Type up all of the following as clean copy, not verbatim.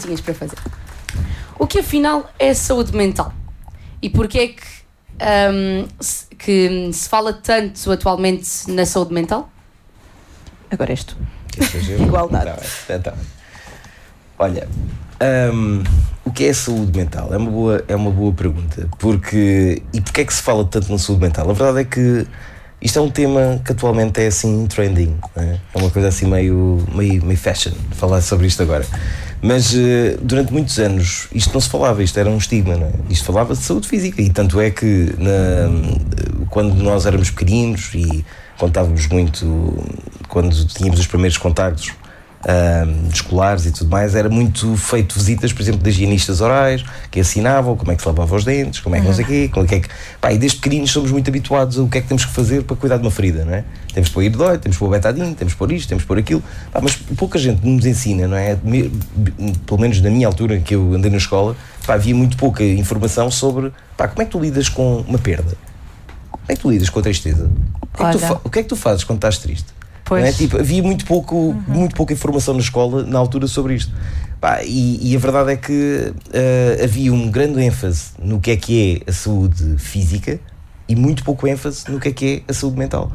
perguntinhas para fazer. O que afinal é saúde mental? E porquê é que se fala tanto atualmente na saúde mental? Agora és tu. Igualdade. Então. Olha, o que é saúde mental? É uma boa pergunta. Porquê é que se fala tanto na saúde mental? A verdade é que isto é um tema que atualmente é assim trending, né? É uma coisa assim meio fashion, falar sobre isto agora. Mas durante muitos anos isto não se falava, isto era um estigma, não é? Isto falava de saúde física, e tanto é que quando nós éramos pequeninos e contávamos muito, quando tínhamos os primeiros contactos escolares e tudo mais, era muito feito visitas, por exemplo, de higienistas orais, que ensinavam como é que se lavava os dentes, como é que não sei o quê, e desde pequeninos somos muito habituados a o que é que temos que fazer para cuidar de uma ferida, não é? Temos que pôr iodóide, temos que pôr betadine, temos que pôr isto, temos que pôr aquilo, mas pouca gente nos ensina, não é? Pelo menos na minha altura, que eu andei na escola, havia muito pouca informação sobre como é que tu lidas com uma perda, como é que tu lidas com a tristeza, o que é que tu fazes quando estás triste? Não é? Havia muito pouca informação na escola na altura sobre isto. E a verdade é que havia um grande ênfase no que é a saúde física e muito pouco ênfase no que é a saúde mental.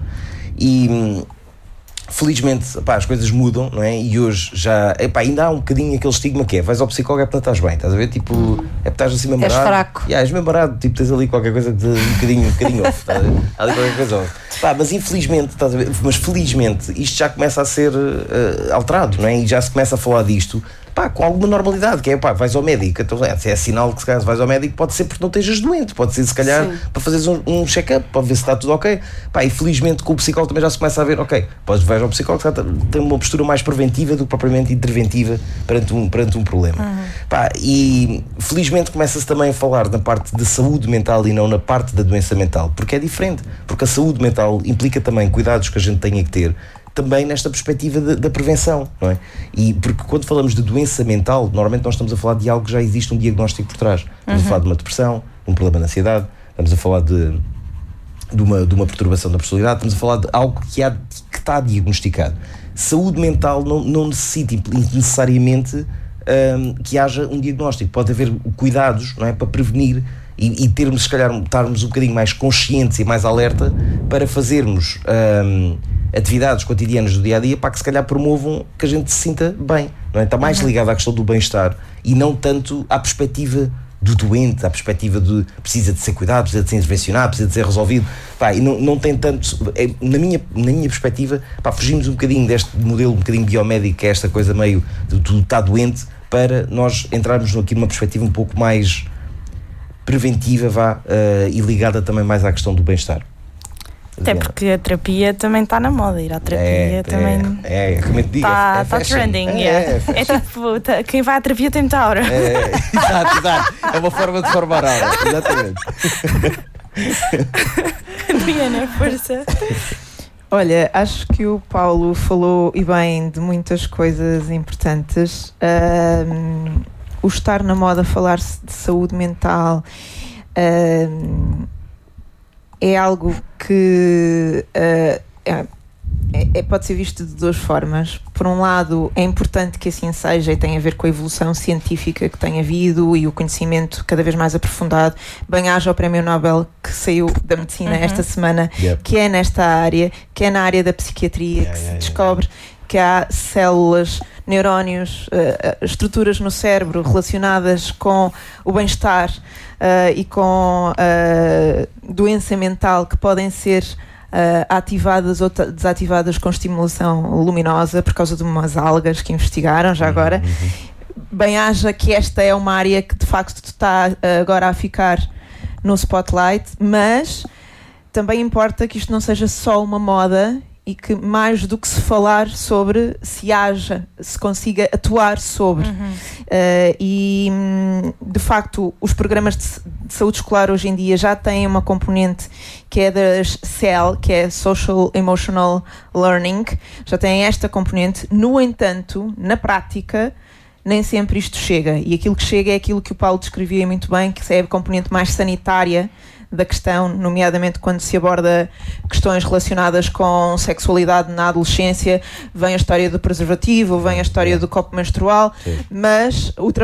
E felizmente as coisas mudam, não é? E hoje já ainda há um bocadinho aquele estigma que vais ao psicólogo é porque não estás bem, estás a ver? É porque estás assim meio marado. És fraco. És meio marado, tens ali qualquer coisa de um bocadinho off, estás a ver? Há ali qualquer coisa off. Mas infelizmente, estás a ver? Mas felizmente isto já começa a ser alterado, não é? E já se começa a falar disto com alguma normalidade, que é vais ao médico, então se é sinal que se calhar vais ao médico, pode ser porque não estejas doente, pode ser se calhar para fazeres um check-up, para ver se está tudo ok. E felizmente com o psicólogo também já se começa a ver, podes vais ao psicólogo, tem uma postura mais preventiva do que propriamente interventiva perante um problema. E felizmente começa-se também a falar na parte da saúde mental e não na parte da doença mental, porque é diferente, porque a saúde mental implica também cuidados que a gente tenha que ter também nesta perspectiva da prevenção, não é? E porque quando falamos de doença mental, normalmente nós estamos a falar de algo que já existe um diagnóstico por trás. Estamos a falar de uma depressão, de um problema de ansiedade, estamos a falar de uma perturbação da personalidade, estamos a falar de algo que está diagnosticado. Saúde mental não necessita necessariamente que haja um diagnóstico. Pode haver cuidados, não é? Para prevenir e termos, se calhar, estarmos um bocadinho mais conscientes e mais alerta para fazermos atividades cotidianas do dia-a-dia que se calhar promovam que a gente se sinta bem, não é? Está mais ligado à questão do bem-estar e não tanto à perspectiva do doente, à perspectiva de precisa de ser cuidado, precisa de ser intervencionado, precisa de ser resolvido, e não tem tanto, na minha perspectiva, fugimos um bocadinho deste modelo um bocadinho biomédico, que é esta coisa meio de estar doente, para nós entrarmos aqui numa perspectiva um pouco mais preventiva, e ligada também mais à questão do bem-estar. Até porque a terapia também está na moda, ir à terapia também como eu te digo, está trending. É tipo, quem vai à terapia tem muita aura. Exato. É uma forma de formar aura, exatamente. Diana, força. Olha, acho que o Paulo falou e bem de muitas coisas importantes. O estar na moda, falar-se de saúde mental, é algo que pode ser visto de duas formas. Por um lado, é importante que assim seja e tem a ver com a evolução científica que tem havido e o conhecimento cada vez mais aprofundado. Bem haja o Prémio Nobel que saiu da medicina esta semana, que é nesta área, que é na área da psiquiatria, que se descobre que há células, neurónios, estruturas no cérebro relacionadas com o bem-estar e com doença mental que podem ser ativadas ou desativadas com estimulação luminosa por causa de umas algas que investigaram já agora. Bem haja que esta é uma área que de facto está agora a ficar no spotlight, mas também importa que isto não seja só uma moda e que mais do que se falar sobre, se consiga atuar sobre. E de facto os programas de saúde escolar hoje em dia já têm uma componente que é das SEL, que é Social Emotional Learning, já têm esta componente. No entanto, na prática, nem sempre isto chega, e aquilo que chega é aquilo que o Paulo descrevia muito bem, que é a componente mais sanitária da questão, nomeadamente quando se aborda questões relacionadas com sexualidade na adolescência. Vem a história do preservativo, vem a história do copo menstrual, mas o